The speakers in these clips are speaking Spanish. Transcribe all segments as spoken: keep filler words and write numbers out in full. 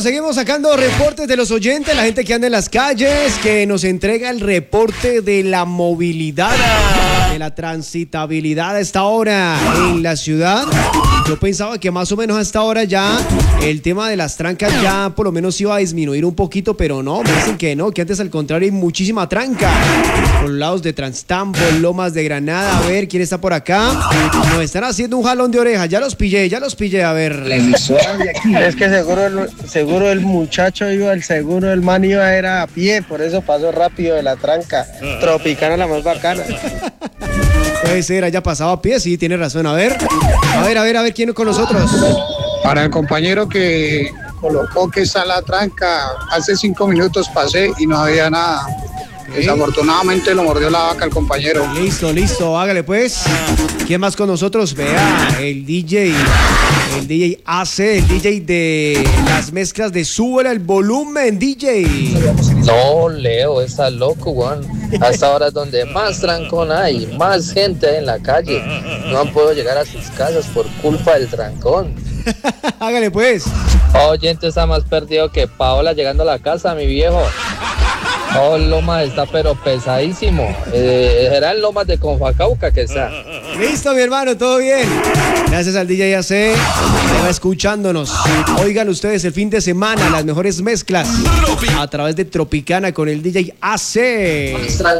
Bueno, seguimos sacando reportes de los oyentes, la gente que anda en las calles, que nos entrega el reporte de la movilidad, de la transitabilidad a esta hora en la ciudad. Yo pensaba que más o menos a esta hora ya el tema de las trancas ya por lo menos iba a disminuir un poquito, pero no, me dicen que no, que antes al contrario hay muchísima tranca. Por los lados de Transtambo, Lomas de Granada, a ver, ¿quién está por acá? Nos están haciendo un jalón de orejas, ya los pillé, ya los pillé, a ver. La emisora de aquí. Es que seguro el, seguro el muchacho iba, el seguro el man iba era a pie, por eso pasó rápido de la tranca. Tropicana la más bacana. Puede ser, haya pasado a pie, sí, tiene razón. A ver, a ver, a ver, a ver, ¿quién con nosotros? Para el compañero que colocó que está en la tranca, hace cinco minutos pasé y no había nada. Okay. Desafortunadamente lo mordió la vaca el compañero. Listo, listo, hágale pues. ¿Quién más con nosotros? Vea, el D J, el D J A C, el D J de las mezclas de Súbele el Volumen, D J. No, Leo, estás loco, Juan. Hasta ahora es donde más trancón hay, más gente hay en la calle. No han podido llegar a sus casas por culpa del trancón. Hágale pues. Oyente está más perdido que Paola llegando a la casa, mi viejo. Oh, Lomas está pero pesadísimo. Eh, será en Lomas de Confacauca que está. Listo, mi hermano, todo bien. Gracias al D J A C, que va escuchándonos. Oigan ustedes el fin de semana las mejores mezclas a través de Tropicana con el D J A C.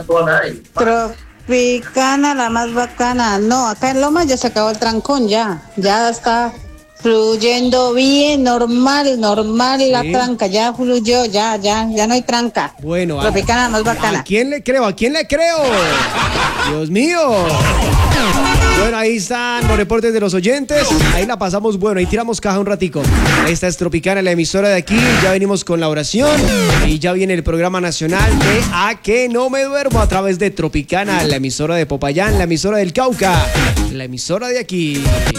Tropicana, la más bacana. No, acá en Lomas ya se acabó el trancón, ya. Ya está fluyendo bien, normal, normal, sí. La tranca, ya fluyó, ya, ya, ya no hay tranca. Bueno, Tropicana, más bacana. ¿A quién le creo? ¿A quién le creo? Dios mío. Bueno, ahí están los reportes de los oyentes. Ahí la pasamos, bueno, ahí tiramos caja un ratico. Esta es Tropicana, la emisora de aquí. Ya venimos con la oración y ya viene el programa nacional de A Que No Me Duermo a través de Tropicana, la emisora de Popayán, la emisora del Cauca, la emisora de aquí.